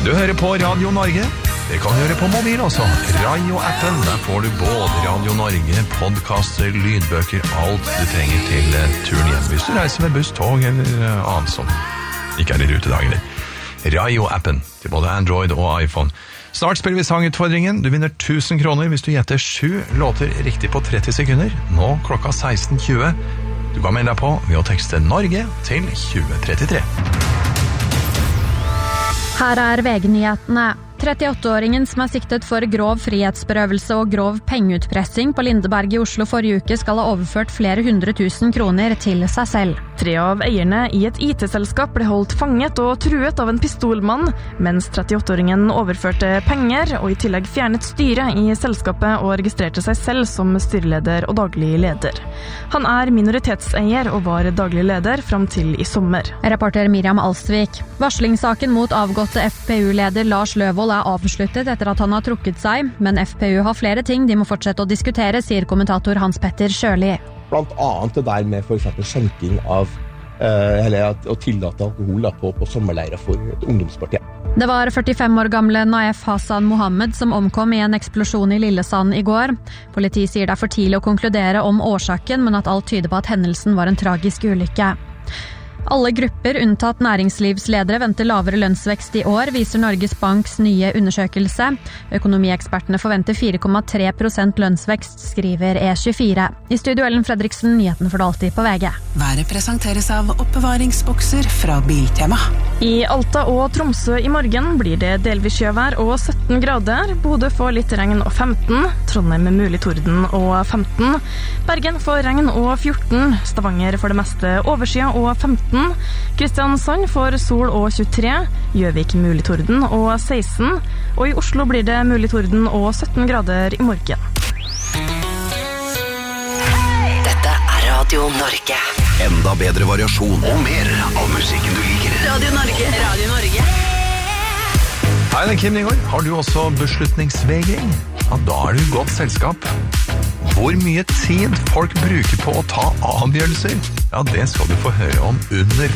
Du hører på Radio Norge. Det kan du gjøre på mobil også. Rayo-appen, der får du både Radio Norge, podcaster, lydbøker, alt du trenger til turen hjem. Hvis du reiser med buss, tog eller annet som ikke i rutedagen din. Rayo-appen til både Android og iPhone. Snart spiller vi sangutfordringen. Du vinner 1000 kroner hvis du gjetter 7 låter riktig på 30 sekunder. Nå klokka 16:20. Du kan melde deg på ved å tekste Norge til 2033. Her VG-nyhetene. 38-åringen som siktet for grov frihetsberøvelse og grov pengeutpressing på Lindeberg i Oslo forrige uke skal ha overført flere 100 000 kroner til seg selv. 3 av eierne i et IT-selskap ble holdt fanget og truet av en pistolmann, mens 38-åringen overførte penger og i tillegg fjernet styret i selskapet og registrerte seg selv som styreleder og daglig leder. Han minoritetseier og var daglig leder frem til i sommer. Reporter Miriam Alsvik. Varslingssaken mot avgåtte FPU-leder Lars Løvold avsluttet etter at han har trukket seg, men FPU har flere ting de må fortsette å diskutere, sier kommentator Hans Petter Sjøli. Blant annet det der med for eksempel skjenking av eller å tillate alkohol på sommerleirer for et ungdomsparti. Det var 45 år gamle Naef Hassan Mohammed som omkom i en eksplosjon i Lillesand i går. Politiet sier det for tidlig å konkludere om årsaken, men at alt tyder på at hendelsen var en tragisk ulykke. Alle grupper unntatt næringslivsledere venter lavere lønnsvekst i år, viser Norges Banks nye undersøkelse. Økonomiekspertene forventer 4,3% lønnsvekst, skriver E24. I studio Ellen Fredriksen, nyheten for det alltid på VG. Været presenteres av oppbevaringsbokser fra Biltema. I Alta og Tromsø i morgen blir det delvis sjøvær og 17 grader. Bodø får litt regn og 15. Trondheim med mulig torden og 15. Bergen får regn og 14. Stavanger for det meste overskyet og 15. Kristiansand får sol og 23, Gjøvik mulig torden og 16, og i Oslo blir det mulig torden og 17 grader i morgen. Dette Radio Norge. Enda bedre variasjon og mer av musikken du liker. Radio Norge. Radio Norge. Hei, det Kim Nygaard. Har du også beslutningsvegring? Ja, da du i godt selskap. Hvor mye tid folk bruker på å ta avgjørelser, ja, det skal du få høre om under